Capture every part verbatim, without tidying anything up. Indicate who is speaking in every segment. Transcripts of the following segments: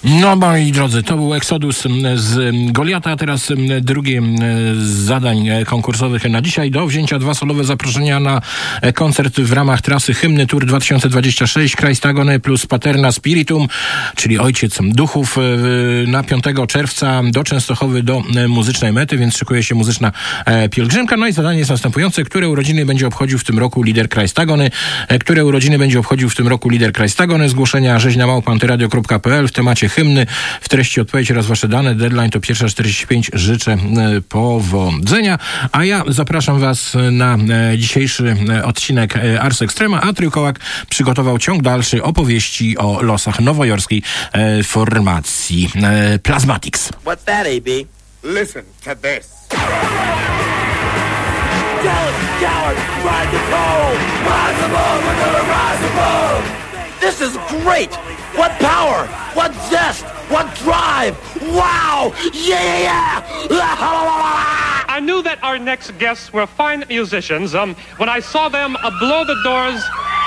Speaker 1: No moi drodzy, to był Exodus z Goliata, a teraz drugie z zadań konkursowych na dzisiaj. Do wzięcia dwa solowe zaproszenia na koncert w ramach trasy Hymny Tour dwa tysiące dwadzieścia sześć Christ Agony plus Paterna Spiritum, czyli Ojciec Duchów, na piątego czerwca do Częstochowy do muzycznej mety, więc szykuje się muzyczna pielgrzymka. No i zadanie jest następujące. Które urodziny będzie obchodził w tym roku lider Christ Agony? Które urodziny będzie obchodził w tym roku lider Christ Agony? Zgłoszenia rzeźnia małpa antyradio kropka p l w temacie hymny. W treści odpowiedź oraz wasze dane. Deadline to pierwsza czterdzieści pięć. Życzę powodzenia. A ja zapraszam was na dzisiejszy odcinek Ars Extrema, a Trójkołak przygotował ciąg dalszy opowieści o losach nowojorskiej formacji Plasmatics.
Speaker 2: What's that, A B?
Speaker 3: Listen to this.
Speaker 2: Coward, ride the pole! Rise above, we're gonna rise above! This is great! What power! What zest! What drive! Wow! Yeah!
Speaker 4: I knew that our next guests were fine musicians um, when I saw them uh, blow the doors...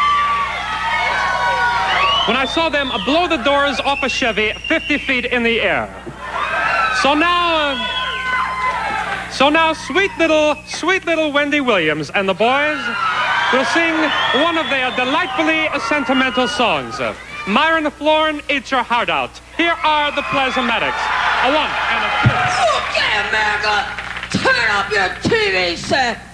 Speaker 4: When I saw them uh, blow the doors off a Chevy fifty feet in the air. So now... Uh, So now, sweet little, sweet little Wendy Williams and the boys will sing one of their delightfully sentimental songs. Myron Florin, Eat Your Heart Out. Here are the Plasmatics. A one and a two.
Speaker 5: Okay, America, turn up your T V set.